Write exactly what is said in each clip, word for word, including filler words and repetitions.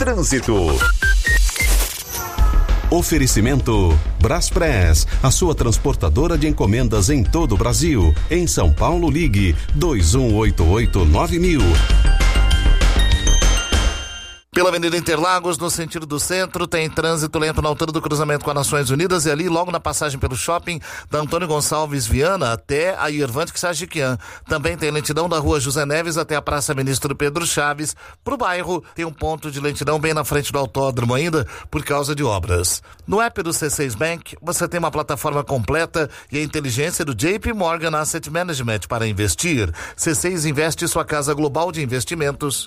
Trânsito. Oferecimento Braspress, a sua transportadora de encomendas em todo o Brasil. Em São Paulo, ligue dois um oito oito nove mil. Pela Avenida Interlagos, no sentido do centro, tem trânsito lento na altura do cruzamento com as Nações Unidas e ali, logo na passagem pelo shopping da Antônio Gonçalves Viana até a Irvante Xajiquian. Também tem lentidão da Rua José Neves até a Praça Ministro Pedro Chaves. Pro bairro, tem um ponto de lentidão bem na frente do autódromo ainda, por causa de obras. No app do C seis Bank, você tem uma plataforma completa e a inteligência do J P Morgan Asset Management para investir. C seis investe sua casa global de investimentos.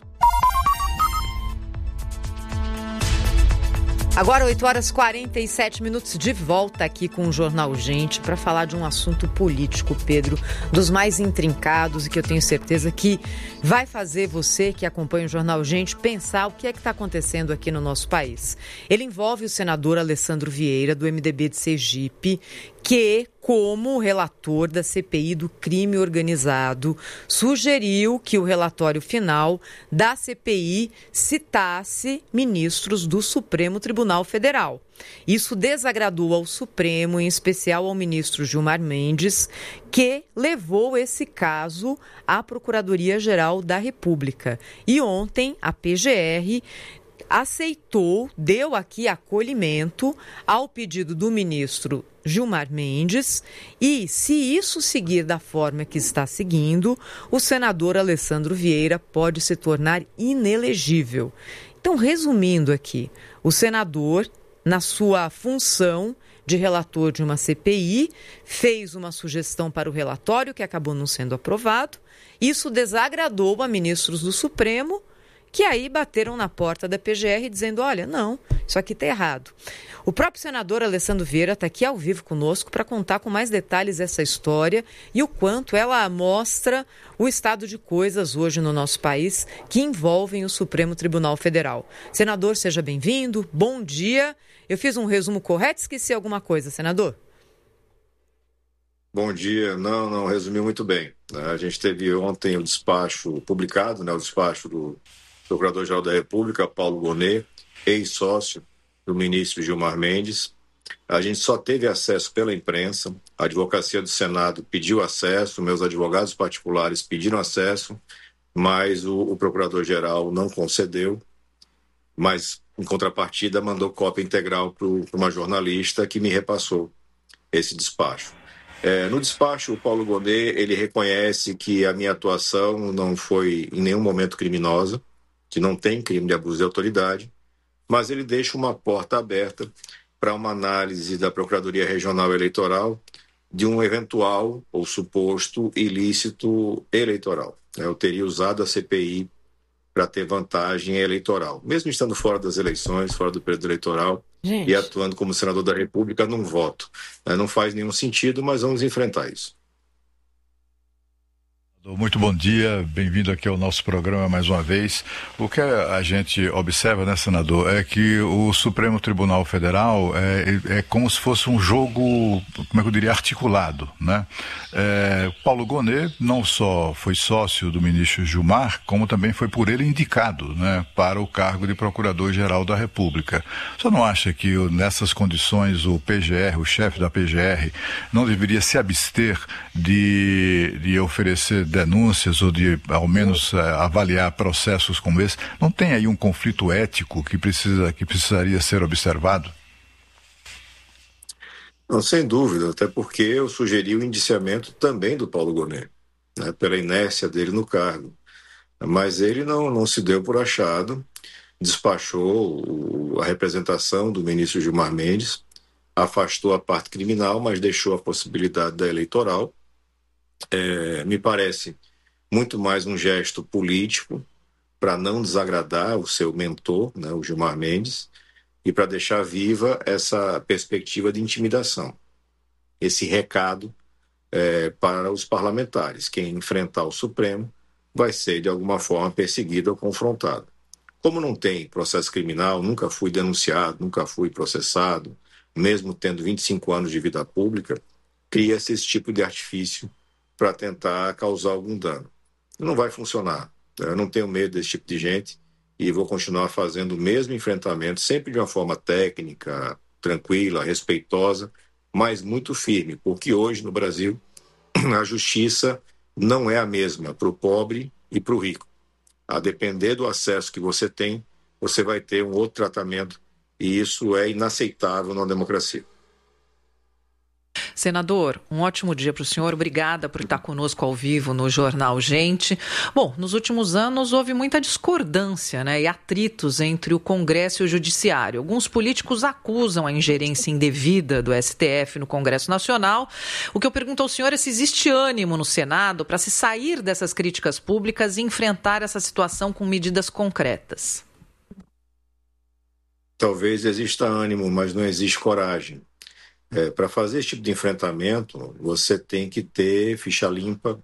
Agora oito horas e quarenta e sete minutos, de volta aqui com o Jornal Gente para falar de um assunto político, Pedro, dos mais intrincados e que eu tenho certeza que vai fazer você que acompanha o Jornal Gente pensar o que é que está acontecendo aqui no nosso país. Ele envolve o senador Alessandro Vieira, do M D B de Sergipe, que, como relator da C P I do crime organizado, sugeriu que o relatório final da C P I citasse ministros do Supremo Tribunal Federal. Isso desagradou ao Supremo, em especial ao ministro Gilmar Mendes, que levou esse caso à Procuradoria-Geral da República. E ontem, a P G R aceitou, deu aqui acolhimento ao pedido do ministro Gilmar Mendes e, se isso seguir da forma que está seguindo, o senador Alessandro Vieira pode se tornar inelegível. Então, resumindo aqui, o senador, na sua função de relator de uma C P I, fez uma sugestão para o relatório que acabou não sendo aprovado. Isso desagradou a ministros do Supremo, que aí bateram na porta da P G R dizendo, olha, não, isso aqui está errado. O próprio senador Alessandro Vieira está aqui ao vivo conosco para contar com mais detalhes essa história e o quanto ela mostra o estado de coisas hoje no nosso país que envolvem o Supremo Tribunal Federal. Senador, seja bem-vindo, bom dia. Eu fiz um resumo correto, esqueci alguma coisa, senador? Bom dia, não, não, resumiu muito bem. A gente teve ontem o despacho publicado, né, o despacho do Procurador-Geral da República, Paulo Gonet, ex-sócio do ministro Gilmar Mendes. A gente só teve acesso pela imprensa, a Advocacia do Senado pediu acesso, meus advogados particulares pediram acesso, mas o, o Procurador-Geral não concedeu, mas, em contrapartida, mandou cópia integral para uma jornalista que me repassou esse despacho. É, no despacho, o Paulo Gonet, ele reconhece que a minha atuação não foi em nenhum momento criminosa, que não tem crime de abuso de autoridade, mas ele deixa uma porta aberta para uma análise da Procuradoria Regional Eleitoral de um eventual ou suposto ilícito eleitoral. Eu teria usado a C P I para ter vantagem eleitoral, mesmo estando fora das eleições, fora do período eleitoral, Gente. E atuando como senador da República num voto. Não faz nenhum sentido, mas vamos enfrentar isso. Muito bom dia, bem-vindo aqui ao nosso programa mais uma vez. O que a gente observa, né, senador, é que o Supremo Tribunal Federal é, é como se fosse um jogo, como é que eu diria, articulado, né? É, Paulo Gonet não só foi sócio do ministro Gilmar, como também foi por ele indicado, né, para o cargo de Procurador-Geral da República. Você não acha que nessas condições o P G R, o chefe da P G R, não deveria se abster de, de oferecer denúncias ou de, ao menos, uh, avaliar processos como esse? Não tem aí um conflito ético que, precisa, que precisaria ser observado? Não, sem dúvida, até porque eu sugeri o indiciamento também do Paulo Gonet, né, pela inércia dele no cargo. Mas ele não, não se deu por achado, despachou o, a representação do ministro Gilmar Mendes, afastou a parte criminal, mas deixou a possibilidade da eleitoral. É, me parece muito mais um gesto político para não desagradar o seu mentor, né, o Gilmar Mendes, e para deixar viva essa perspectiva de intimidação, esse recado é, para os parlamentares. Quem enfrentar o Supremo vai ser, de alguma forma, perseguido ou confrontado. Como não tem processo criminal, nunca fui denunciado, nunca fui processado, mesmo tendo vinte e cinco anos de vida pública, cria-se esse tipo de artifício para tentar causar algum dano. Não vai funcionar. Eu não tenho medo desse tipo de gente e vou continuar fazendo o mesmo enfrentamento, sempre de uma forma técnica, tranquila, respeitosa, mas muito firme, porque hoje no Brasil a justiça não é a mesma para o pobre e para o rico. A depender do acesso que você tem, você vai ter um outro tratamento, e isso é inaceitável na democracia. Senador, um ótimo dia para o senhor. Obrigada por estar conosco ao vivo no Jornal Gente. Bom, nos últimos anos houve muita discordância, né, e atritos entre o Congresso e o Judiciário. Alguns políticos acusam a ingerência indevida do S T F no Congresso Nacional. O que eu pergunto ao senhor é se existe ânimo no Senado para se sair dessas críticas públicas e enfrentar essa situação com medidas concretas. Talvez exista ânimo, mas não existe coragem. É, para fazer esse tipo de enfrentamento, você tem que ter ficha limpa,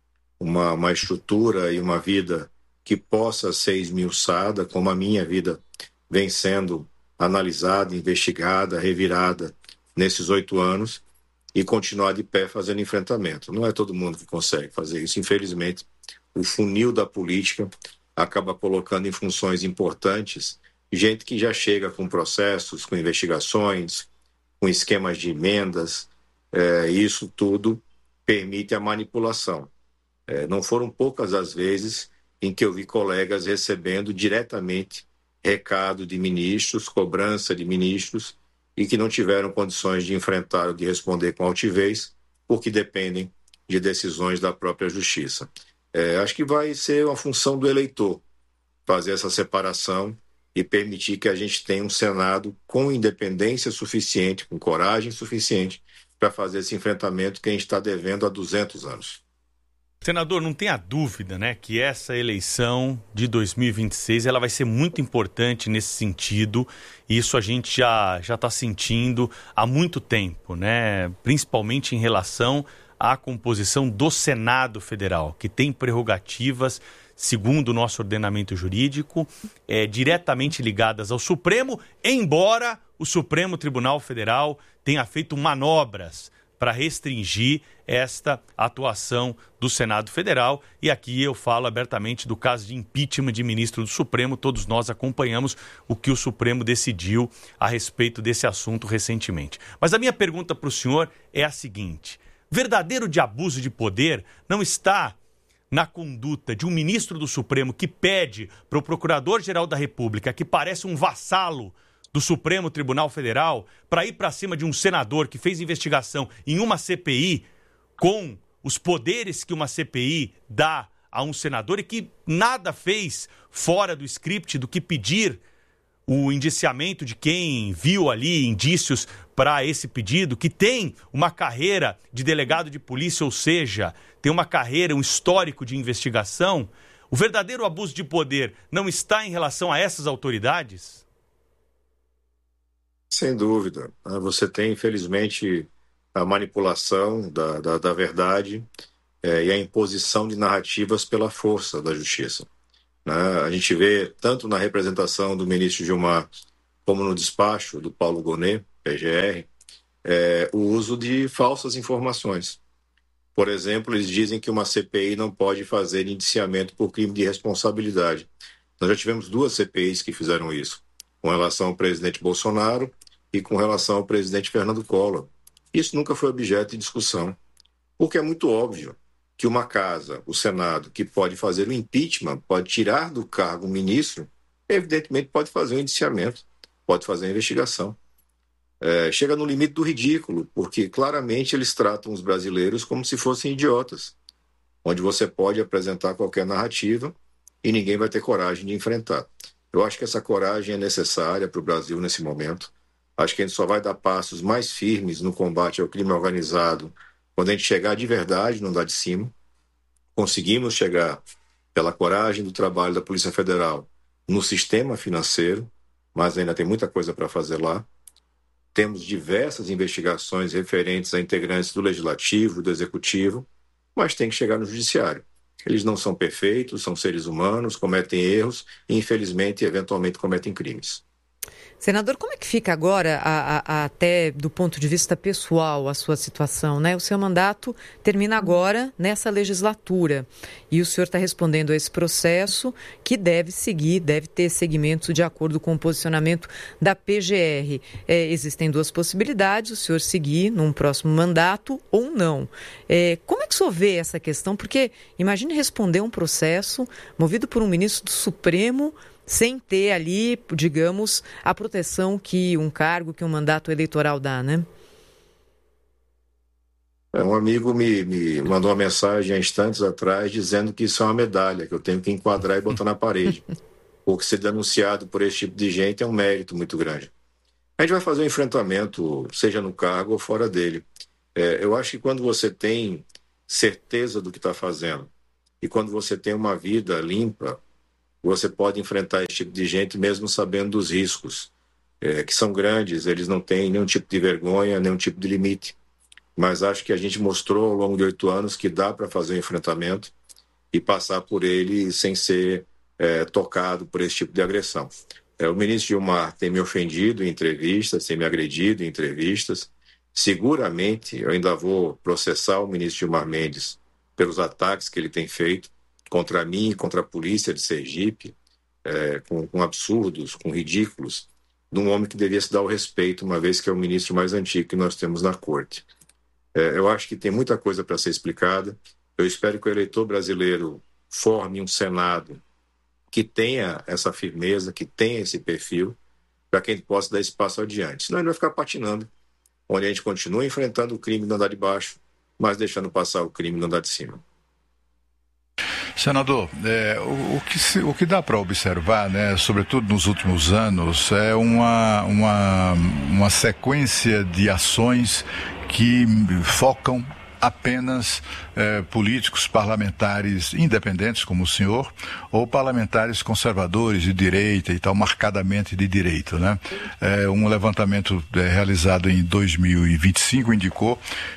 uma, uma estrutura e uma vida que possa ser esmiuçada, como a minha vida vem sendo analisada, investigada, revirada nesses oito anos, e continuar de pé fazendo enfrentamento. Não é todo mundo que consegue fazer isso. Infelizmente, o funil da política acaba colocando em funções importantes gente que já chega com processos, com investigações, com esquemas de emendas, é, isso tudo permite a manipulação. É, não foram poucas as vezes em que eu vi colegas recebendo diretamente recado de ministros, cobrança de ministros, e que não tiveram condições de enfrentar ou de responder com altivez, porque dependem de decisões da própria justiça. É, acho que vai ser uma função do eleitor fazer essa separação e permitir que a gente tenha um Senado com independência suficiente, com coragem suficiente para fazer esse enfrentamento que a gente está devendo há duzentos anos. Senador, não tenha dúvida, né, que essa eleição de dois mil e vinte e seis ela vai ser muito importante nesse sentido, e isso a gente já já está sentindo há muito tempo, né, principalmente em relação à composição do Senado Federal, que tem prerrogativas, segundo o nosso ordenamento jurídico, é, diretamente ligadas ao Supremo, embora o Supremo Tribunal Federal tenha feito manobras para restringir esta atuação do Senado Federal. E aqui eu falo abertamente do caso de impeachment de ministro do Supremo. Todos nós acompanhamos o que o Supremo decidiu a respeito desse assunto recentemente. Mas a minha pergunta para o senhor é a seguinte: verdadeiro de abuso de poder não está na conduta de um ministro do Supremo que pede para o Procurador-Geral da República, que parece um vassalo do Supremo Tribunal Federal, para ir para cima de um senador que fez investigação em uma C P I com os poderes que uma C P I dá a um senador e que nada fez fora do script do que pedir o indiciamento de quem viu ali indícios para esse pedido, que tem uma carreira de delegado de polícia, ou seja, tem uma carreira, um histórico de investigação. O verdadeiro abuso de poder não está em relação a essas autoridades? Sem dúvida. Você tem, infelizmente, a manipulação da, da, da verdade é, e a imposição de narrativas pela força da justiça. Né? A gente vê, tanto na representação do ministro Gilmar, como no despacho do Paulo Gonet, P G R, é, o uso de falsas informações. Por exemplo, eles dizem que uma C P I não pode fazer indiciamento por crime de responsabilidade. Nós já tivemos duas C P Is que fizeram isso, com relação ao presidente Bolsonaro e com relação ao presidente Fernando Collor. Isso nunca foi objeto de discussão, porque é muito óbvio que uma casa, o Senado, que pode fazer o impeachment, pode tirar do cargo o ministro, evidentemente pode fazer o indiciamento, pode fazer a investigação. É, chega no limite do ridículo, porque claramente eles tratam os brasileiros como se fossem idiotas, onde você pode apresentar qualquer narrativa e ninguém vai ter coragem de enfrentar. Eu acho que essa coragem é necessária para o Brasil nesse momento. Acho que a gente só vai dar passos mais firmes no combate ao crime organizado quando a gente chegar de verdade, não dá de cima. Conseguimos chegar pela coragem do trabalho da Polícia Federal no sistema financeiro, mas ainda tem muita coisa para fazer lá. Temos diversas investigações referentes a integrantes do Legislativo, do Executivo, mas tem que chegar no Judiciário. Eles não são perfeitos, são seres humanos, cometem erros e, infelizmente, eventualmente cometem crimes. Senador, como é que fica agora, a, a, até do ponto de vista pessoal, a sua situação, né? O seu mandato termina agora, nessa legislatura, e o senhor está respondendo a esse processo que deve seguir, deve ter seguimento de acordo com o posicionamento da P G R. É, existem duas possibilidades, o senhor seguir num próximo mandato ou não. É, como é que o senhor vê essa questão? Porque imagine responder um processo movido por um ministro do Supremo, sem ter ali, digamos, a proteção que um cargo, que um mandato eleitoral dá, né? Um amigo me, me mandou uma mensagem há instantes atrás dizendo que isso é uma medalha, que eu tenho que enquadrar e botar na parede. Porque ser denunciado por esse tipo de gente é um mérito muito grande. A gente vai fazer um enfrentamento, seja no cargo ou fora dele. É, eu acho que quando você tem certeza do que está fazendo e quando você tem uma vida limpa, você pode enfrentar esse tipo de gente mesmo sabendo dos riscos, é, que são grandes, eles não têm nenhum tipo de vergonha, nenhum tipo de limite. Mas acho que a gente mostrou ao longo de oito anos que dá para fazer um enfrentamento e passar por ele sem ser é, tocado por esse tipo de agressão. É, o ministro Gilmar tem me ofendido em entrevistas, tem me agredido em entrevistas. Seguramente eu ainda vou processar o ministro Gilmar Mendes pelos ataques que ele tem feito contra mim, contra a polícia de Sergipe, é, com, com absurdos, com ridículos, de um homem que devia se dar o respeito, uma vez que é o ministro mais antigo que nós temos na corte. É, eu acho que tem muita coisa para ser explicada. Eu espero que o eleitor brasileiro forme um Senado que tenha essa firmeza, que tenha esse perfil, para que a gente possa dar esse passo adiante. Senão a gente vai ficar patinando, onde a gente continua enfrentando o crime no andar de baixo, mas deixando passar o crime no andar de cima. Senador, é, o, o, que se, o que dá para observar, né, sobretudo nos últimos anos, é uma, uma, uma sequência de ações que focam apenas eh, políticos parlamentares independentes, como o senhor, ou parlamentares conservadores de direita e tal, marcadamente de direita, né? Eh, um levantamento eh, realizado em dois mil e vinte e cinco indicou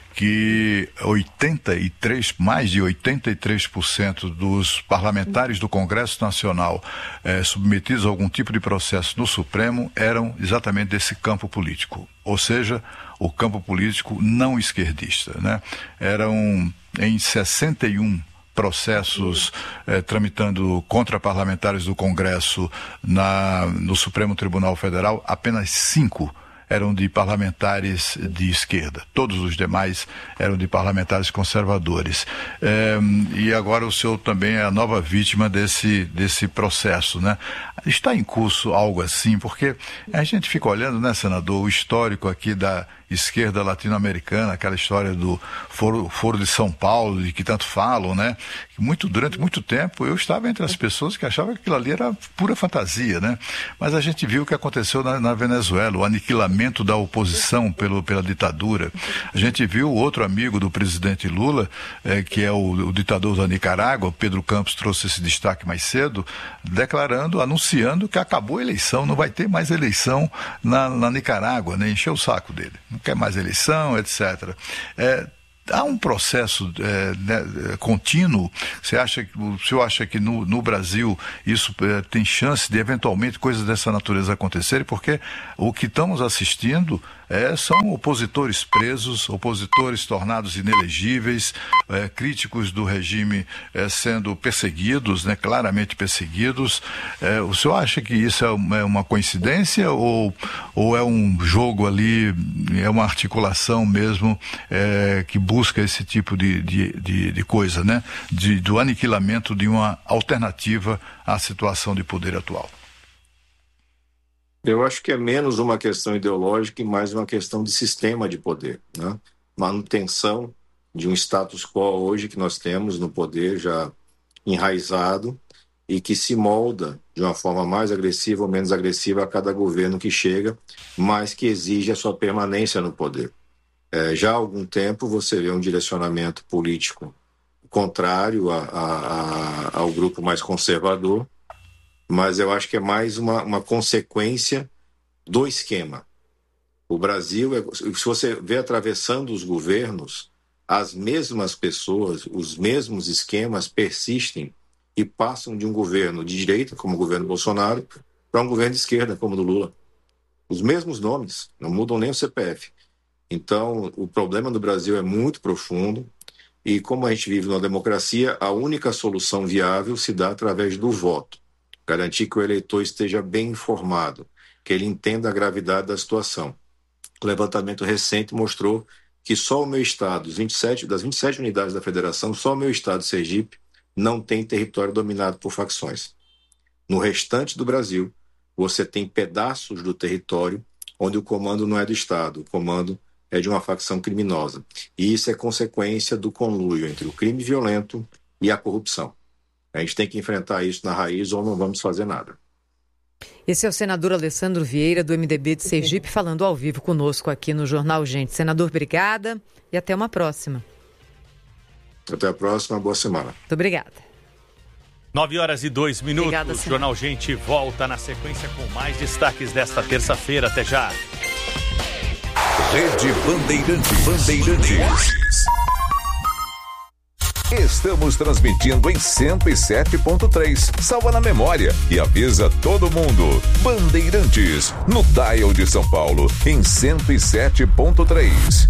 que oitenta e três, mais de oitenta e três por cento dos parlamentares do Congresso Nacional eh, submetidos a algum tipo de processo no Supremo eram exatamente desse campo político, ou seja, o campo político não esquerdista, né? Eram em sessenta e um processos eh, tramitando contra parlamentares do Congresso na, no Supremo Tribunal Federal, apenas cinco eram de parlamentares de esquerda. Todos os demais eram de parlamentares conservadores. É, e agora o senhor também é a nova vítima desse, desse processo, né? Está em curso algo assim, porque a gente fica olhando, né, senador, o histórico aqui da esquerda latino-americana, aquela história do Foro, Foro de São Paulo, de que tanto falam, né? Muito, durante muito tempo eu estava entre as pessoas que achavam que aquilo ali era pura fantasia, né? Mas a gente viu o que aconteceu na, na Venezuela, o aniquilamento da oposição pelo, pela ditadura. A gente viu outro amigo do presidente Lula, eh, que é o, o ditador da Nicarágua, Pedro Campos trouxe esse destaque mais cedo, declarando, anunciando que acabou a eleição, não vai ter mais eleição na, na Nicarágua, né? Encheu o saco dele. Não quer mais eleição, etcétera. É, há um processo é, né, contínuo. Você acha, o senhor acha que no, no Brasil isso é, tem chance de eventualmente coisas dessa natureza acontecerem? Porque o que estamos assistindo é, são opositores presos, opositores tornados inelegíveis, é, críticos do regime é, sendo perseguidos, né, claramente perseguidos. É, o senhor acha que isso é uma, é uma coincidência ou, ou é um jogo ali, é uma articulação mesmo é, que busca esse tipo de, de, de, de coisa, né? De, do aniquilamento de uma alternativa à situação de poder atual? Eu acho que é menos uma questão ideológica e mais uma questão de sistema de poder, né? Manutenção de um status quo hoje que nós temos no poder já enraizado e que se molda de uma forma mais agressiva ou menos agressiva a cada governo que chega, mas que exige a sua permanência no poder. É, já há algum tempo você vê um direcionamento político contrário a, a, a, ao grupo mais conservador, mas eu acho que é mais uma, uma consequência do esquema. O Brasil, é, se você vê atravessando os governos, as mesmas pessoas, os mesmos esquemas persistem e passam de um governo de direita, como o governo Bolsonaro, para um governo de esquerda, como o do Lula. os mesmos nomes, não mudam nem o C P F. Então, o problema do Brasil é muito profundo e, como a gente vive numa democracia, a única solução viável se dá através do voto. Garantir que o eleitor esteja bem informado, que ele entenda a gravidade da situação. O levantamento recente mostrou que só o meu estado, vinte e sete, das vinte e sete unidades da federação, só o meu estado, Sergipe, não tem território dominado por facções. No restante do Brasil, você tem pedaços do território onde o comando não é do estado, o comando é de uma facção criminosa. E isso é consequência do conluio entre o crime violento e a corrupção. A gente tem que enfrentar isso na raiz ou não vamos fazer nada. Esse é o senador Alessandro Vieira, do M D B de Sergipe, falando ao vivo conosco aqui no Jornal Gente. Senador, obrigada e até uma próxima. Até a próxima, boa semana. Muito obrigada. Nove horas e dois minutos. Obrigada, o Jornal Gente volta na sequência com mais destaques desta terça-feira. Até já. Rede Bandeirantes. Bandeirantes. Estamos transmitindo em cento e sete ponto três. Salva na memória e avisa todo mundo. Bandeirantes, no dial de São Paulo, em cento e sete ponto três.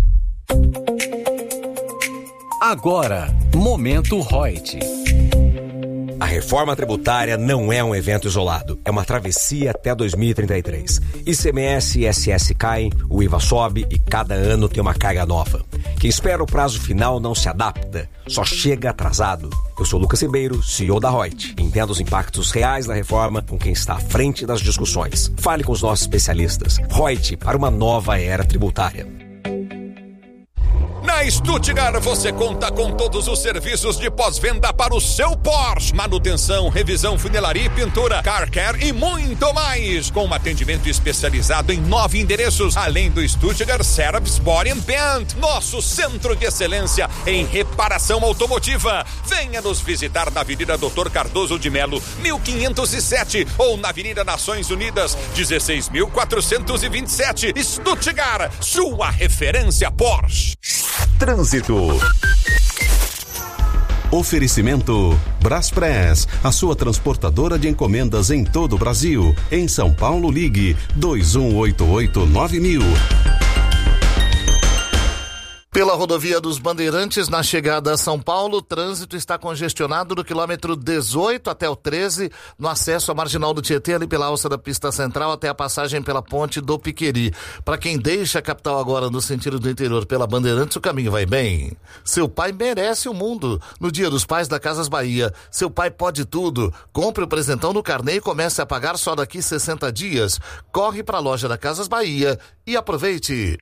Agora, Momento Reut. A reforma tributária não é um evento isolado, é uma travessia até dois mil e trinta e três. I C M S e I S S caem, o I V A sobe e cada ano tem uma carga nova. Quem espera o prazo final não se adapta, só chega atrasado. Eu sou Lucas Ribeiro, C E O da Reut. Entenda os impactos reais da reforma com quem está à frente das discussões. Fale com os nossos especialistas. Reut, para uma nova era tributária. Na Stuttgart você conta com todos os serviços de pós-venda para o seu Porsche. Manutenção, revisão, funilaria e pintura, car care e muito mais. Com um atendimento especializado em nove endereços, além do Stuttgart Service Body and Paint, nosso centro de excelência em reparação automotiva. Venha nos visitar na Avenida doutor Cardoso de Melo, mil quinhentos e sete, ou na Avenida Nações Unidas, dezesseis mil quatrocentos e vinte e sete. Stuttgart, sua referência Porsche. Trânsito. Oferecimento Braspress, a sua transportadora de encomendas em todo o Brasil. Em São Paulo, ligue dois um oito oito nove mil. Pela rodovia dos Bandeirantes, na chegada a São Paulo, o trânsito está congestionado do quilômetro dezoito até o treze, no acesso à Marginal do Tietê, ali pela alça da pista central, até a passagem pela ponte do Piqueri. Para quem deixa a capital agora no sentido do interior pela Bandeirantes, o caminho vai bem. Seu pai merece o mundo. No Dia dos Pais da Casas Bahia, seu pai pode tudo. Compre o presentão no carnê e comece a pagar só daqui sessenta dias. Corre para a loja da Casas Bahia e aproveite.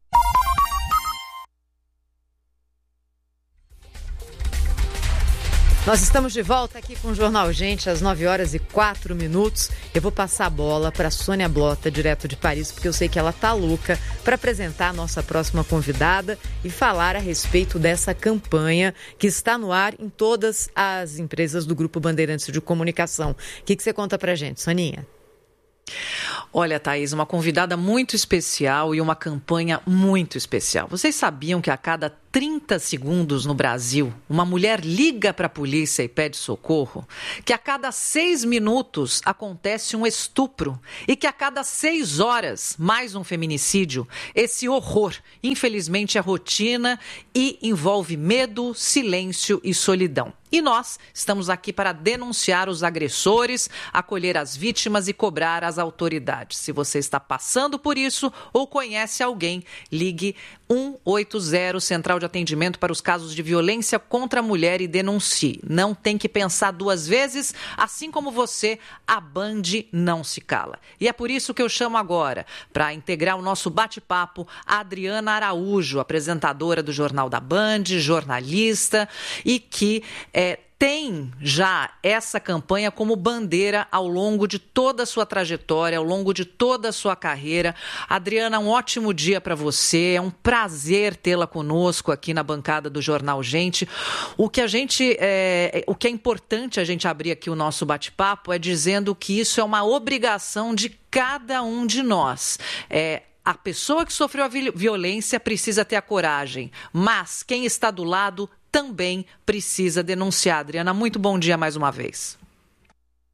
Nós estamos de volta aqui com o Jornal Gente, às nove horas e quatro minutos. Eu vou passar a bola para Sônia Blota, direto de Paris, porque eu sei que ela tá louca para apresentar a nossa próxima convidada e falar a respeito dessa campanha que está no ar em todas as empresas do Grupo Bandeirantes de Comunicação. O que, que você conta pra gente, Soninha? Olha, Thaís, uma convidada muito especial e uma campanha muito especial. Vocês sabiam que a cada trinta segundos no Brasil, uma mulher liga para a polícia e pede socorro? Que a cada seis minutos acontece um estupro e que a cada seis horas mais um feminicídio? Esse horror, infelizmente, é rotina e envolve medo, silêncio e solidão. E nós estamos aqui para denunciar os agressores, acolher as vítimas e cobrar as autoridades. Se você está passando por isso ou conhece alguém, ligue um oito zero, Central de Atendimento para os Casos de Violência contra a Mulher, e denuncie. Não tem que pensar duas vezes, assim como você, a Band não se cala. E é por isso que eu chamo agora, para integrar o nosso bate-papo, a Adriana Araújo, apresentadora do Jornal da Band, jornalista, e que é, tem já essa campanha como bandeira ao longo de toda a sua trajetória, ao longo de toda a sua carreira. Adriana, um ótimo dia para você, é um prazer tê-la conosco aqui na bancada do Jornal Gente. O que a gente, é, o que é importante a gente abrir aqui o nosso bate-papo é dizendo que isso é uma obrigação de cada um de nós. É, a pessoa que sofreu a violência precisa ter a coragem, mas quem está do lado também precisa denunciar. Adriana, muito bom dia mais uma vez.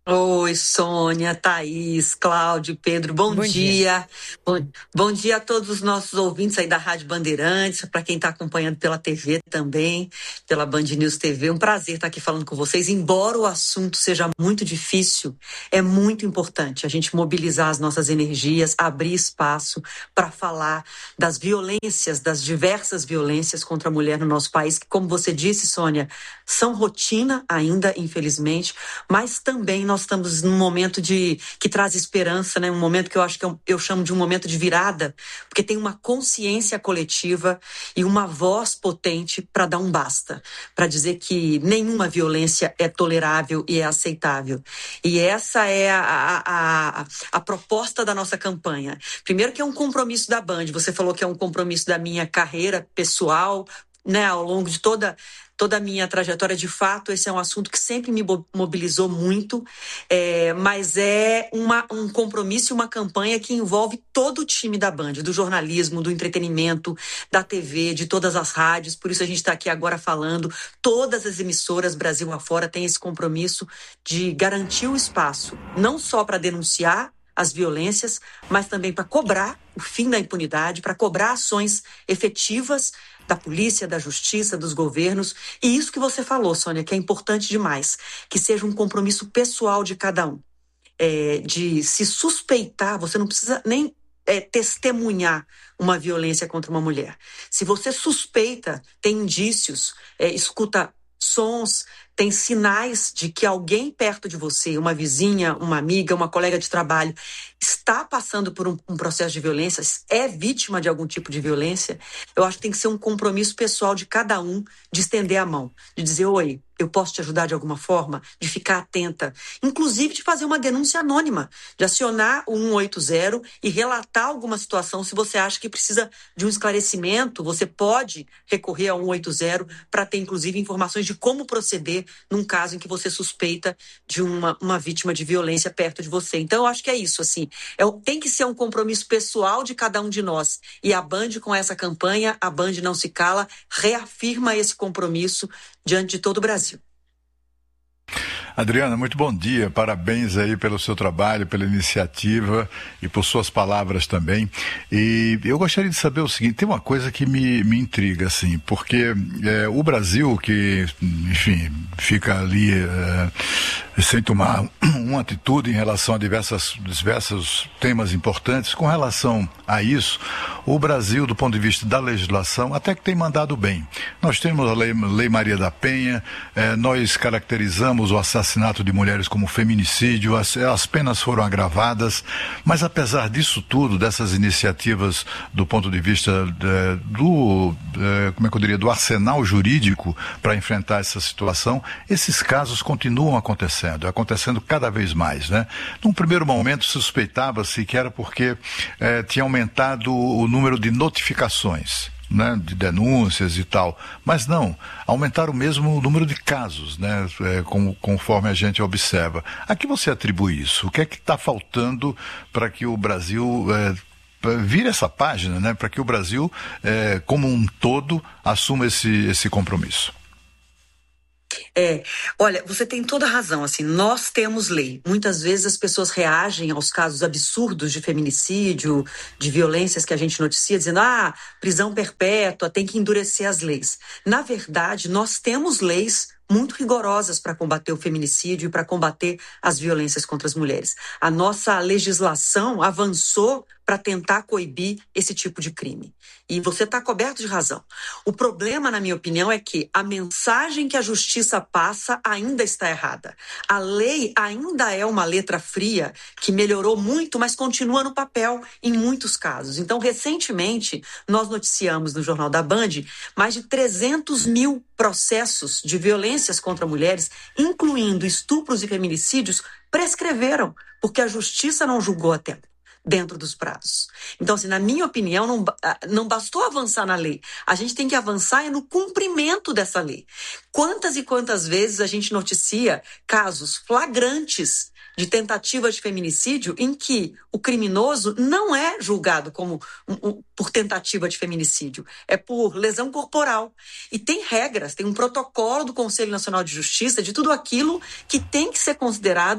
Oi, Sônia, Thaís, Cláudio, Pedro, bom, bom dia. dia. Bom, bom dia a todos os nossos ouvintes aí da Rádio Bandeirantes, para quem está acompanhando pela T V também, pela Band News T V. Um prazer estar aqui falando com vocês. Embora o assunto seja muito difícil, é muito importante a gente mobilizar as nossas energias, abrir espaço para falar das violências, das diversas violências contra a mulher no nosso país, que, como você disse, Sônia, são rotina ainda, infelizmente, mas também nós estamos num momento de, que traz esperança, né? Um momento que eu acho que eu, eu chamo de um momento de virada, porque tem uma consciência coletiva e uma voz potente para dar um basta, para dizer que nenhuma violência é tolerável e é aceitável. E essa é a, a, a, a proposta da nossa campanha. Primeiro que é um compromisso da Band, você falou que é um compromisso da minha carreira pessoal, né? Ao longo de toda... Toda a minha trajetória, de fato, esse é um assunto que sempre me mobilizou muito, é, mas é uma, um compromisso e uma campanha que envolve todo o time da Band, do jornalismo, do entretenimento, da T V, de todas as rádios. Por isso a gente está aqui agora falando. Todas as emissoras Brasil afora têm esse compromisso de garantir o espaço, não só para denunciar as violências, mas também para cobrar o fim da impunidade, para cobrar ações efetivas da polícia, da justiça, dos governos. E isso que você falou, Sônia, que é importante demais, que seja um compromisso pessoal de cada um. É, de se suspeitar, você não precisa nem é, testemunhar uma violência contra uma mulher. Se você suspeita, tem indícios, é, escuta sons, tem sinais de que alguém perto de você, uma vizinha, uma amiga, uma colega de trabalho, está passando por um, um processo de violência, é vítima de algum tipo de violência, eu acho que tem que ser um compromisso pessoal de cada um de estender a mão, de dizer, oi, eu posso te ajudar de alguma forma, de ficar atenta, inclusive de fazer uma denúncia anônima, de acionar o um oito zero e relatar alguma situação. Se você acha que precisa de um esclarecimento, você pode recorrer ao um oito zero para ter, inclusive, informações de como proceder num caso em que você suspeita de uma, uma vítima de violência perto de você. Então, eu acho que é isso, assim, é, tem que ser um compromisso pessoal de cada um de nós. E a Band, com essa campanha, a Band Não Se Cala, reafirma esse compromisso diante de todo o Brasil. Adriana, muito bom dia, parabéns aí pelo seu trabalho, pela iniciativa e por suas palavras também. E eu gostaria de saber o seguinte, tem uma coisa que me, me intriga, assim, porque é, o Brasil, que, enfim, fica ali é, sem tomar uma atitude em relação a diversas, diversos temas importantes, com relação a isso, o Brasil, do ponto de vista da legislação, até que tem mandado bem. Nós temos a Lei, Lei Maria da Penha, é, nós caracterizamos o assassinato assassinato de mulheres como feminicídio, as, as penas foram agravadas, mas apesar disso tudo, dessas iniciativas do ponto de vista de, do, de, como é que eu diria, do arsenal jurídico para enfrentar essa situação, esses casos continuam acontecendo, acontecendo cada vez mais, né? Num primeiro momento suspeitava-se que era porque eh, tinha aumentado o número de notificações, né, de denúncias e tal, mas não, aumentaram mesmo o número de casos, né, é, com, conforme a gente observa. A que você atribui isso? O que é que está faltando para que o Brasil é, vire essa página, né, para que o Brasil, é, como um todo, assuma esse, esse compromisso? É, olha, você tem toda a razão, assim, nós temos lei. Muitas vezes as pessoas reagem aos casos absurdos de feminicídio, de violências que a gente noticia, dizendo, ah, prisão perpétua, tem que endurecer as leis. Na verdade, nós temos leis muito rigorosas para combater o feminicídio e para combater as violências contra as mulheres. A nossa legislação avançou para tentar coibir esse tipo de crime. E você está coberto de razão. O problema, na minha opinião, é que a mensagem que a justiça passa ainda está errada. A lei ainda é uma letra fria que melhorou muito, mas continua no papel em muitos casos. Então, recentemente, nós noticiamos no Jornal da Band mais de trezentos mil processos de violências contra mulheres, incluindo estupros e feminicídios, prescreveram, porque a justiça não julgou a tempo dentro dos prazos. Então, assim, na minha opinião, não, não bastou avançar na lei. A gente tem que avançar no cumprimento dessa lei. Quantas e quantas vezes a gente noticia casos flagrantes de tentativa de feminicídio em que o criminoso não é julgado como um, um, por tentativa de feminicídio, é por lesão corporal. E tem regras, tem um protocolo do Conselho Nacional de Justiça de tudo aquilo que tem que ser considerado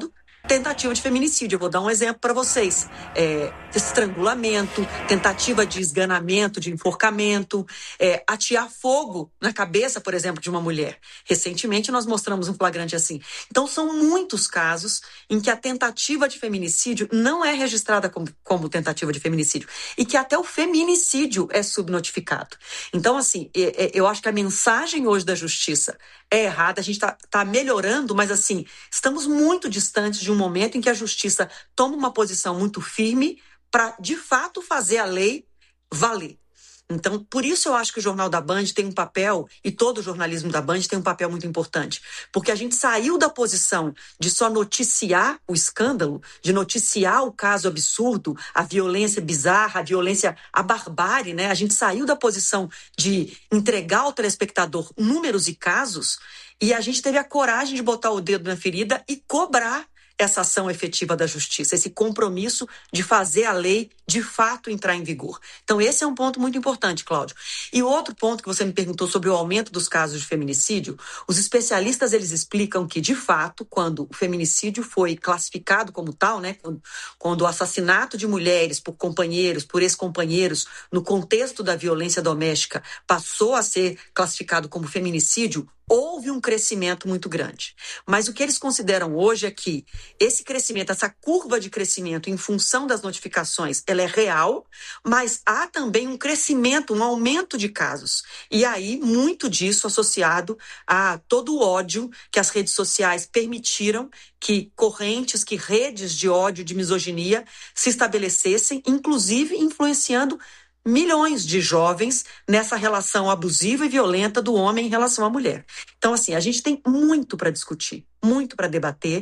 tentativa de feminicídio. Eu vou dar um exemplo para vocês. É, estrangulamento, tentativa de esganamento, de enforcamento, é, atear fogo na cabeça, por exemplo, de uma mulher. Recentemente nós mostramos um flagrante assim. Então são muitos casos em que a tentativa de feminicídio não é registrada como, como tentativa de feminicídio e que até o feminicídio é subnotificado. Então, assim, é, é, eu acho que a mensagem hoje da justiça é errada, a gente está tá melhorando, mas assim, estamos muito distantes de um momento em que a justiça toma uma posição muito firme para, de fato, fazer a lei valer. Então, por isso eu acho que o Jornal da Band tem um papel, e todo o jornalismo da Band tem um papel muito importante, porque a gente saiu da posição de só noticiar o escândalo, de noticiar o caso absurdo, a violência bizarra, a violência, a barbárie, né? A gente saiu da posição de entregar ao telespectador números e casos, e a gente teve a coragem de botar o dedo na ferida e cobrar essa ação efetiva da justiça, esse compromisso de fazer a lei de fato entrar em vigor. Então esse é um ponto muito importante, Cláudio. E outro ponto que você me perguntou sobre o aumento dos casos de feminicídio, os especialistas eles explicam que, de fato, quando o feminicídio foi classificado como tal, né, quando, quando o assassinato de mulheres por companheiros, por ex-companheiros, no contexto da violência doméstica, passou a ser classificado como feminicídio, houve um crescimento muito grande. Mas o que eles consideram hoje é que esse crescimento, essa curva de crescimento em função das notificações, ela é real, mas há também um crescimento, um aumento de casos. E aí, muito disso associado a todo o ódio que as redes sociais permitiram que correntes, que redes de ódio, de misoginia se estabelecessem, inclusive influenciando milhões de jovens nessa relação abusiva e violenta do homem em relação à mulher. Então, assim, a gente tem muito para discutir, muito para debater.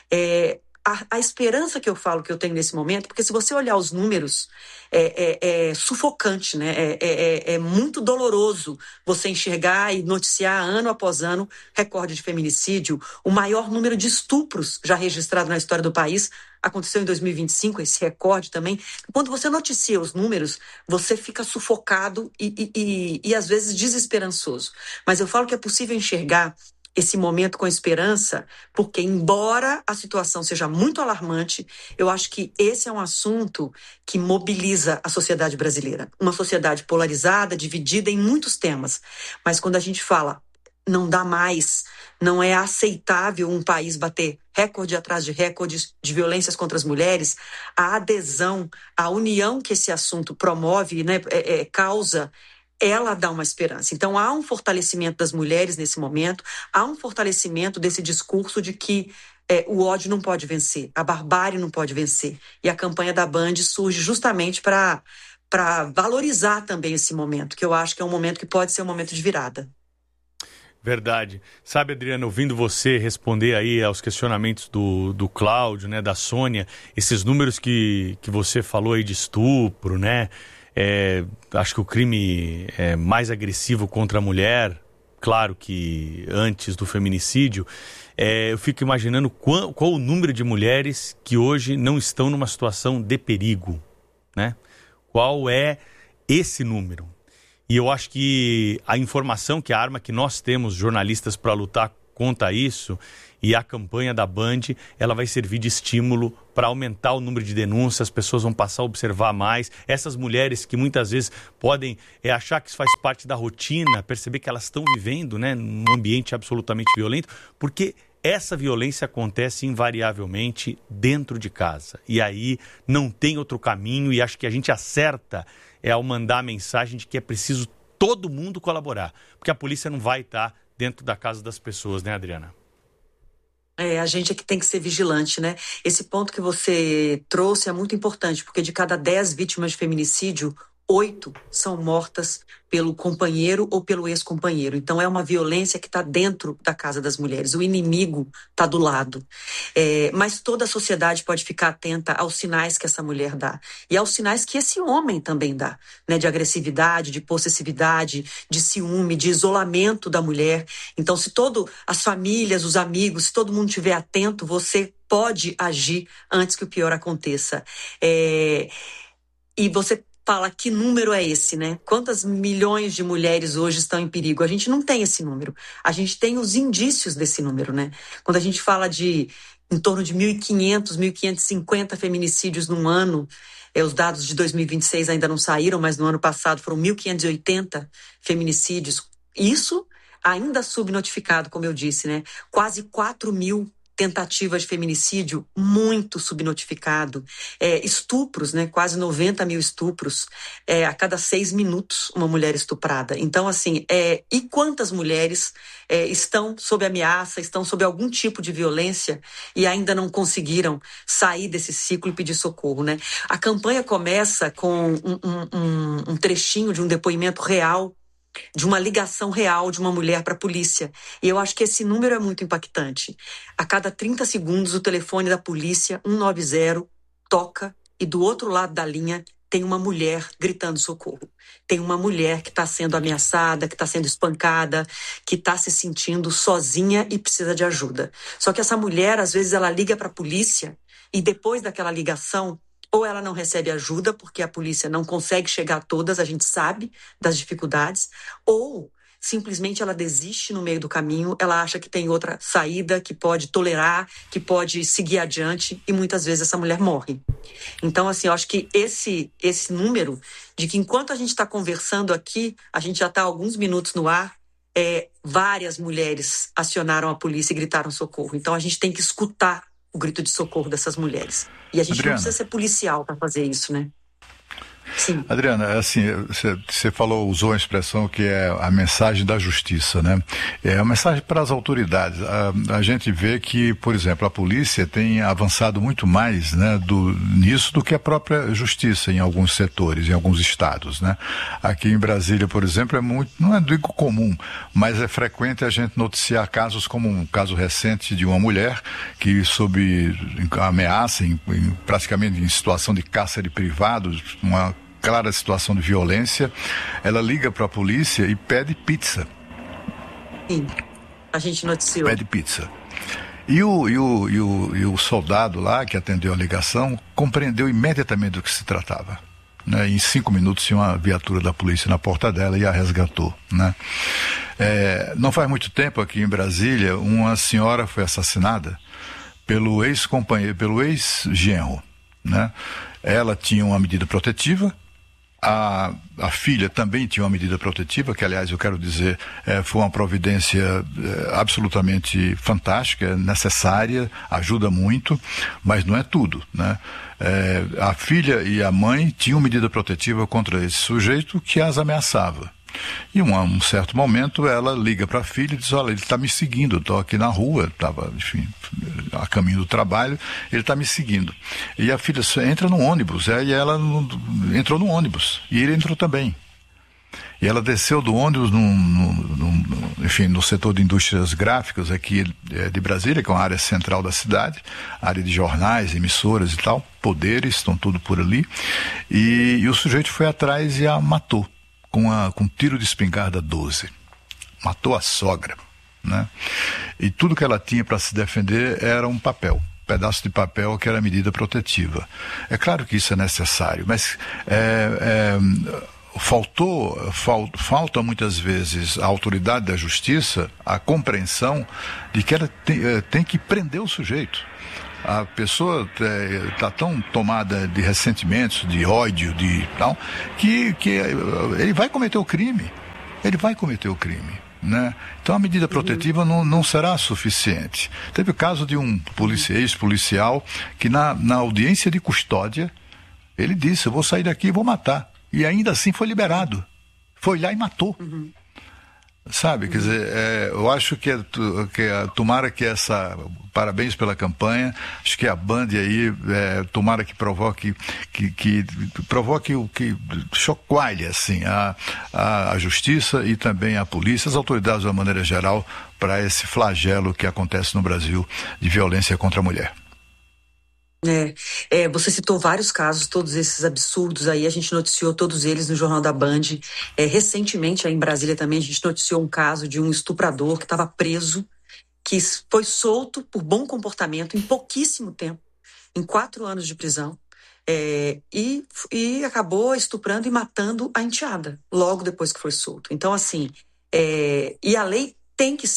É, a, a esperança que eu falo que eu tenho nesse momento, porque se você olhar os números, é, é, é sufocante, né? É, é, é muito doloroso você enxergar e noticiar ano após ano recorde de feminicídio, o maior número de estupros já registrado na história do país. Aconteceu em dois mil e vinte e cinco, esse recorde também. Quando você noticia os números, você fica sufocado e, e, e, e às vezes desesperançoso. Mas eu falo que é possível enxergar esse momento com esperança, porque embora a situação seja muito alarmante, eu acho que esse é um assunto que mobiliza a sociedade brasileira. Uma sociedade polarizada, dividida em muitos temas. Mas quando a gente fala, não dá mais, não é aceitável um país bater recorde atrás de recordes de violências contra as mulheres, a adesão, a união que esse assunto promove, né, é, é, causa, ela dá uma esperança. Então há um fortalecimento das mulheres nesse momento, há um fortalecimento desse discurso de que é, o ódio não pode vencer, a barbárie não pode vencer. E a campanha da Band surge justamente para para valorizar também esse momento, que eu acho que é um momento que pode ser um momento de virada. Verdade. Sabe, Adriana, ouvindo você responder aí aos questionamentos do, do Cláudio, né, da Sônia, esses números que, que você falou aí de estupro, né, é, acho que o crime é mais agressivo contra a mulher, claro que antes do feminicídio, é, eu fico imaginando qual, qual o número de mulheres que hoje não estão numa situação de perigo, né? Qual é esse número? E eu acho que a informação, que a arma que nós temos, jornalistas, para lutar contra isso, e a campanha da Band, ela vai servir de estímulo para aumentar o número de denúncias, as pessoas vão passar a observar mais. Essas mulheres que muitas vezes podem é, achar que isso faz parte da rotina, perceber que elas estão vivendo, né, num ambiente absolutamente violento, porque essa violência acontece invariavelmente dentro de casa. E aí não tem outro caminho, e acho que a gente acerta é ao mandar a mensagem de que é preciso todo mundo colaborar, porque a polícia não vai estar dentro da casa das pessoas, né, Adriana? É, a gente é que tem que ser vigilante, né? Esse ponto que você trouxe é muito importante, porque de cada dez vítimas de feminicídio, oito são mortas pelo companheiro ou pelo ex-companheiro. Então é uma violência que está dentro da casa das mulheres. O inimigo está do lado. É, mas toda a sociedade pode ficar atenta aos sinais que essa mulher dá. E aos sinais que esse homem também dá, né? De agressividade, de possessividade, de ciúme, de isolamento da mulher. Então se todo, as famílias, os amigos, se todo mundo estiver atento, você pode agir antes que o pior aconteça. É, e você fala, que número é esse, né? Quantas milhões de mulheres hoje estão em perigo? A gente não tem esse número. A gente tem os indícios desse número, né? Quando a gente fala de em torno de mil e quinhentos, mil quinhentos e cinquenta feminicídios num ano. É, os dados de dois mil e vinte e seis ainda não saíram, mas no ano passado foram mil quinhentos e oitenta feminicídios. Isso ainda subnotificado, como eu disse, né? Quase quatro mil tentativas de feminicídio, muito subnotificado. É, estupros, né? Quase noventa mil estupros. É, a cada seis minutos, uma mulher estuprada. Então, assim, é, e quantas mulheres é, estão sob ameaça, estão sob algum tipo de violência e ainda não conseguiram sair desse ciclo e pedir socorro, né? A campanha começa com um, um, um trechinho de um depoimento real, de uma ligação real de uma mulher para a polícia. E eu acho que esse número é muito impactante. A cada trinta segundos, o telefone da polícia, um nove zero, toca e do outro lado da linha tem uma mulher gritando socorro. Tem uma mulher que está sendo ameaçada, que está sendo espancada, que está se sentindo sozinha e precisa de ajuda. Só que essa mulher, às vezes, ela liga para a polícia e depois daquela ligação, ou ela não recebe ajuda, porque a polícia não consegue chegar a todas, a gente sabe das dificuldades, ou simplesmente ela desiste no meio do caminho, ela acha que tem outra saída, que pode tolerar, que pode seguir adiante, e muitas vezes essa mulher morre. Então, assim, eu acho que esse, esse número, de que enquanto a gente está conversando aqui, a gente já está alguns minutos no ar, é, várias mulheres acionaram a polícia e gritaram socorro. Então, a gente tem que escutar o grito de socorro dessas mulheres. E a gente Adriana, não precisa ser policial para fazer isso, né? Sim. Adriana, assim, você falou, usou a expressão que é a mensagem da justiça, né? É a mensagem para as autoridades. A, a gente vê que, por exemplo, a polícia tem avançado muito mais, né, do, nisso do que a própria justiça em alguns setores, em alguns estados, né? Aqui em Brasília, por exemplo, é muito, não é digo comum, mas é frequente a gente noticiar casos como um caso recente de uma mulher que, sob ameaça, em, em, praticamente em situação de cárcere privado, uma clara situação de violência, ela liga para a polícia e pede pizza. Sim, a gente noticiou. Pede pizza. E o, e, o, e, o, e o soldado lá, que atendeu a ligação, compreendeu imediatamente do que se tratava. Né? Em cinco minutos tinha uma viatura da polícia na porta dela e a resgatou. Né? É, não faz muito tempo, aqui em Brasília, uma senhora foi assassinada pelo ex-companheiro, pelo ex-genro. Né? Ela tinha uma medida protetiva. A, a filha também tinha uma medida protetiva, que, aliás, eu quero dizer, é, foi uma providência é, absolutamente fantástica, necessária, ajuda muito, mas não é tudo, né? É, a filha e a mãe tinham medida protetiva contra esse sujeito que as ameaçava. E um, um certo momento ela liga para a filha e diz: olha, ele está me seguindo, estou aqui na rua, estava, enfim, a caminho do trabalho, ele está me seguindo. E a filha entra no ônibus, é, e ela no, entrou no ônibus, e ele entrou também. E ela desceu do ônibus num, num, num, enfim, no setor de indústrias gráficas aqui de Brasília, que é uma área central da cidade, área de jornais, emissoras e tal, poderes, estão tudo por ali, e, e o sujeito foi atrás e a matou. Com, a, com um tiro de espingarda doze. Matou a sogra, né? E tudo que ela tinha para se defender era um papel, um pedaço de papel que era medida protetiva. É claro que isso é necessário, mas é, é, faltou, fal, falta muitas vezes à autoridade da justiça a compreensão de que ela tem, tem que prender o sujeito. A pessoa está tão tomada de ressentimentos, de ódio, de tal, que, que ele vai cometer o crime. Ele vai cometer o crime, né? Então a medida protetiva não, não será suficiente. Teve o caso de um policia, ex-policial que na, na audiência de custódia, ele disse: eu vou sair daqui e vou matar. E ainda assim foi liberado. Foi lá e matou. Uhum. Sabe, quer dizer, é, eu acho que, é, que é, tomara que essa, parabéns pela campanha, acho que a Band aí, é, tomara que provoque, que, que provoque o que chacoalhe, assim, a, a, a justiça e também a polícia, as autoridades de uma maneira geral, para esse flagelo que acontece no Brasil de violência contra a mulher. É, é, você citou vários casos, todos esses absurdos aí, a gente noticiou todos eles no Jornal da Band. É, recentemente, aí em Brasília também, a gente noticiou um caso de um estuprador que estava preso, que foi solto por bom comportamento em pouquíssimo tempo, em quatro anos de prisão, é, e, e acabou estuprando e matando a enteada, logo depois que foi solto. Então, assim, é, e a lei tem que ser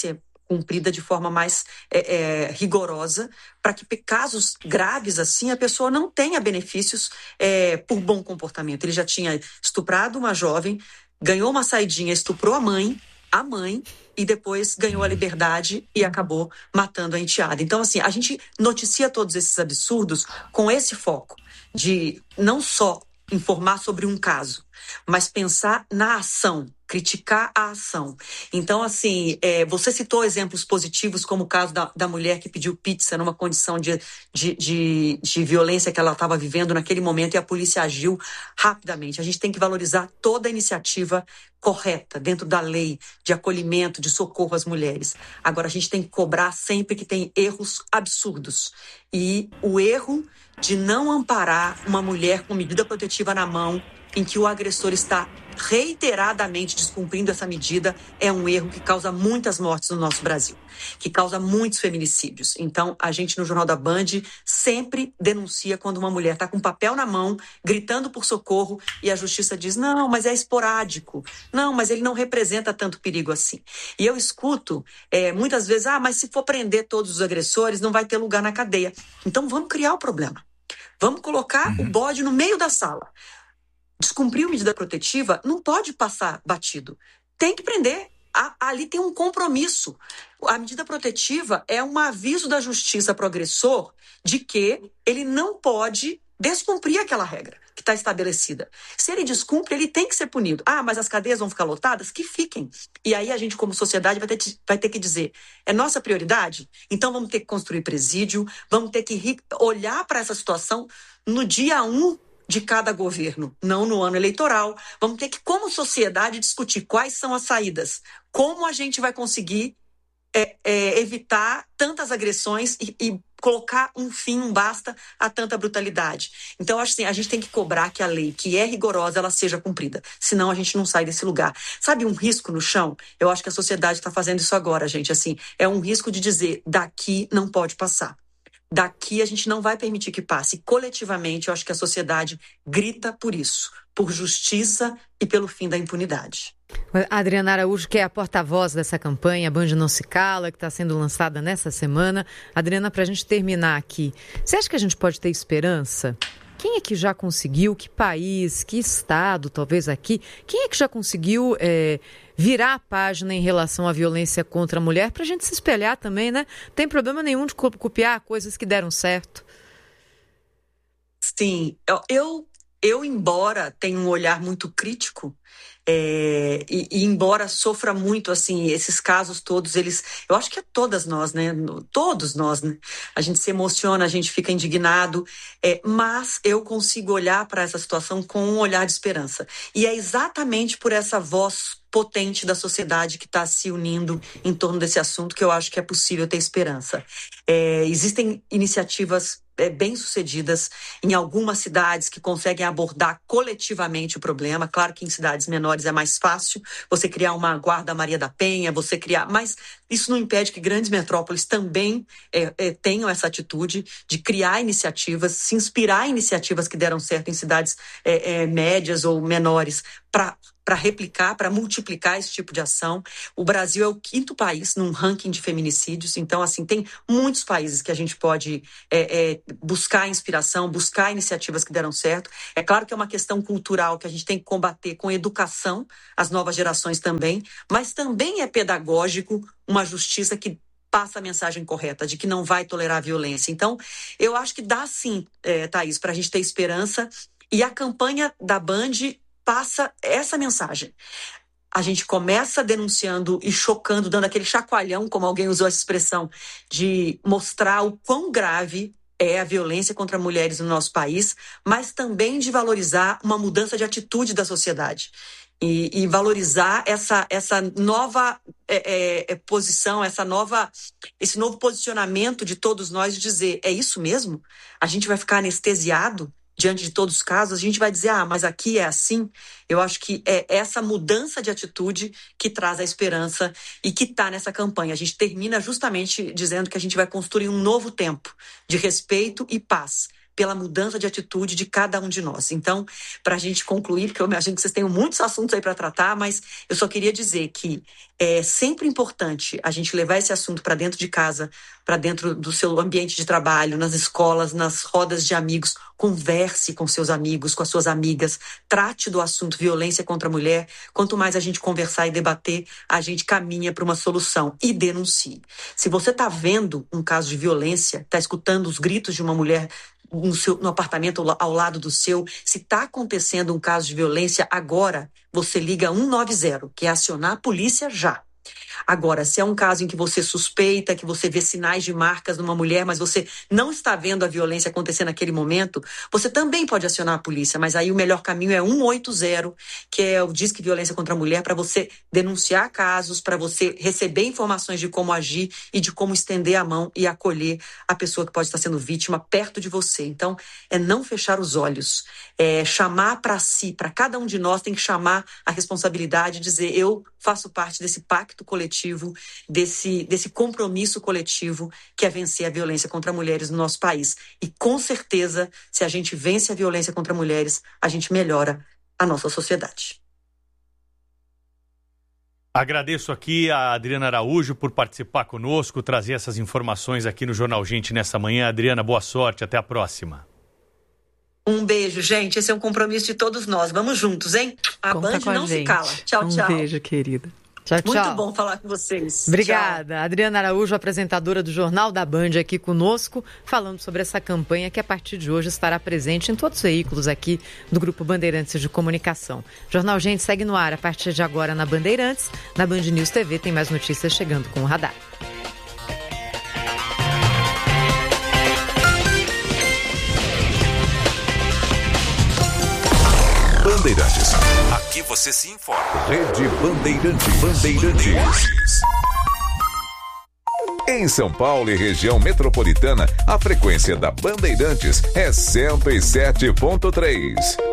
cumprida de forma mais é, é, rigorosa, para que casos graves assim a pessoa não tenha benefícios é, por bom comportamento. Ele já tinha estuprado uma jovem, ganhou uma saidinha, estuprou a mãe, a mãe, e depois ganhou a liberdade e acabou matando a enteada. Então, assim, a gente noticia todos esses absurdos com esse foco de não só informar sobre um caso, mas pensar na ação, criticar a ação. Então, assim, é, você citou exemplos positivos, como o caso da, da mulher que pediu pizza numa condição de, de, de, de violência que ela estava vivendo naquele momento e a polícia agiu rapidamente. A gente tem que valorizar toda a iniciativa correta, dentro da lei, de acolhimento, de socorro às mulheres. Agora, a gente tem que cobrar sempre que tem erros absurdos. E o erro de não amparar uma mulher com medida protetiva na mão, em que o agressor está reiteradamente descumprindo essa medida, é um erro que causa muitas mortes no nosso Brasil, que causa muitos feminicídios. Então, a gente no Jornal da Band sempre denuncia quando uma mulher está com um papel na mão, gritando por socorro, e a justiça diz, não, mas é esporádico, não, mas ele não representa tanto perigo assim. E eu escuto é, muitas vezes, ah, mas se for prender todos os agressores, não vai ter lugar na cadeia. Então, vamos criar o problema. Vamos colocar uhum. o bode no meio da sala. Descumpriu medida protetiva, não pode passar batido. Tem que prender. A, ali tem um compromisso. A medida protetiva é um aviso da justiça para o agressor de que ele não pode descumprir aquela regra que está estabelecida. Se ele descumpre, ele tem que ser punido. Ah, mas as cadeias vão ficar lotadas? Que fiquem. E aí a gente, como sociedade, vai ter, vai ter que dizer, é nossa prioridade? Então vamos ter que construir presídio, vamos ter que olhar para essa situação no dia um de cada governo, não no ano eleitoral. Vamos ter que, como sociedade, discutir quais são as saídas, como a gente vai conseguir é, é, evitar tantas agressões e, e colocar um fim, um basta a tanta brutalidade. Então, acho assim, a gente tem que cobrar que a lei, que é rigorosa, ela seja cumprida. Senão a gente não sai desse lugar. Sabe um risco no chão? Eu acho que a sociedade está fazendo isso agora, gente. Assim, é um risco de dizer, daqui não pode passar. Daqui a gente não vai permitir que passe. Coletivamente, eu acho que a sociedade grita por isso, por justiça e pelo fim da impunidade. A Adriana Araújo, que é a porta-voz dessa campanha, a Band Não Se Cala, que está sendo lançada nessa semana. Adriana, para a gente terminar aqui, você acha que a gente pode ter esperança? Quem é que já conseguiu, que país, que estado, talvez aqui, quem é que já conseguiu é, virar a página em relação à violência contra a mulher, para a gente se espelhar também, né? Não tem problema nenhum de copiar coisas que deram certo. Sim, eu, eu, eu embora tenha um olhar muito crítico, É, e, e embora sofra muito, assim, esses casos todos, eles, eu acho que é todas nós, né, todos nós, né, a gente se emociona, a gente fica indignado, é, mas eu consigo olhar para essa situação com um olhar de esperança, e é exatamente por essa voz potente da sociedade que está se unindo em torno desse assunto que eu acho que é possível ter esperança. É, existem iniciativas é, bem-sucedidas em algumas cidades que conseguem abordar coletivamente o problema. Claro que em cidades menores é mais fácil você criar uma guarda Maria da Penha, você criar, mas isso não impede que grandes metrópoles também é, é, tenham essa atitude de criar iniciativas, se inspirar em iniciativas que deram certo em cidades é, é, médias ou menores para para replicar, para multiplicar esse tipo de ação. O Brasil é o quinto país num ranking de feminicídios, então, assim, tem muitos países que a gente pode é, é, buscar inspiração, buscar iniciativas que deram certo. É claro que é uma questão cultural que a gente tem que combater com educação, as novas gerações também, mas também é pedagógico uma justiça que passa a mensagem correta, de que não vai tolerar a violência. Então, eu acho que dá sim, é, Thaís, para a gente ter esperança, e a campanha da Band passa essa mensagem. A gente começa denunciando e chocando, dando aquele chacoalhão, como alguém usou essa expressão, de mostrar o quão grave é a violência contra mulheres no nosso país, mas também de valorizar uma mudança de atitude da sociedade. E, e valorizar essa, essa nova é, é, posição, essa nova, esse novo posicionamento de todos nós, de dizer, é isso mesmo? A gente vai ficar anestesiado diante de todos os casos, a gente vai dizer, ah, mas aqui é assim. Eu acho que é essa mudança de atitude que traz a esperança e que está nessa campanha. A gente termina justamente dizendo que a gente vai construir um novo tempo de respeito e paz pela mudança de atitude de cada um de nós. Então, para a gente concluir, porque eu imagino que vocês têm muitos assuntos aí para tratar, mas eu só queria dizer que é sempre importante a gente levar esse assunto para dentro de casa, para dentro do seu ambiente de trabalho, nas escolas, nas rodas de amigos. Converse com seus amigos, com as suas amigas, trate do assunto violência contra a mulher. Quanto mais a gente conversar e debater, a gente caminha para uma solução e denuncie. Se você está vendo um caso de violência, está escutando os gritos de uma mulher no, seu, no apartamento ao lado do seu, se está acontecendo um caso de violência, agora você liga um nove zero, que é acionar a polícia já. Agora, se é um caso em que você suspeita, que você vê sinais de marcas numa mulher, mas você não está vendo a violência acontecer naquele momento, você também pode acionar a polícia, mas aí o melhor caminho é um oito zero, que é o Disque Violência contra a Mulher, para você denunciar casos, para você receber informações de como agir e de como estender a mão e acolher a pessoa que pode estar sendo vítima perto de você. Então, é não fechar os olhos, é chamar para si, para cada um de nós tem que chamar a responsabilidade e dizer, eu faço parte desse pacto coletivo, desse, desse compromisso coletivo que é vencer a violência contra mulheres no nosso país. E com certeza, se a gente vence a violência contra mulheres, a gente melhora a nossa sociedade. Agradeço aqui a Adriana Araújo por participar conosco, trazer essas informações aqui no Jornal Gente nessa manhã. Adriana, boa sorte, até a próxima. Um beijo, gente. Esse é um compromisso de todos nós. Vamos juntos, hein? A Conta Band não se cala. Tchau, um tchau. Um beijo, querida. Tchau, tchau. Muito bom falar com vocês. Obrigada. Tchau. Adriana Araújo, apresentadora do Jornal da Band, aqui conosco, falando sobre essa campanha que a partir de hoje estará presente em todos os veículos aqui do Grupo Bandeirantes de Comunicação. Jornal Gente segue no ar a partir de agora na Bandeirantes. Na Band News T V tem mais notícias chegando com o Radar. Bandeirantes. Aqui você se informa. Rede Bandeirantes. Bandeirantes. Em São Paulo e região metropolitana, a frequência da Bandeirantes é cento e sete ponto três.